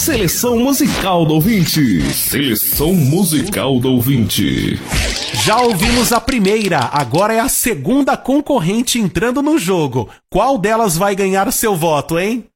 Seleção musical do ouvinte. Seleção musical do ouvinte. Já ouvimos a primeira, agora é a segunda concorrente entrando no jogo. Qual delas vai ganhar seu voto, hein?